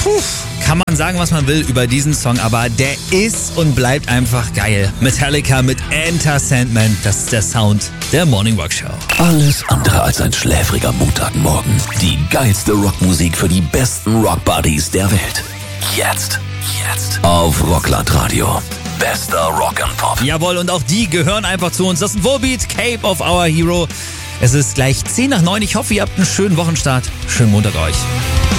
Kann man sagen, was man will über diesen Song, aber der ist und bleibt einfach geil. Metallica mit Enter Sandman, das ist der Sound der Morning Rock Show. Alles andere als ein schläfriger Montagmorgen. Die geilste Rockmusik für die besten Rockbuddies der Welt. Jetzt auf Rockland Radio. Bester Rock and Pop. Jawohl, und auch die gehören einfach zu uns. Das ist ein Volbeat, Cape of Our Hero. Es ist gleich 10 nach 9. Ich hoffe, ihr habt einen schönen Wochenstart. Schönen Montag euch.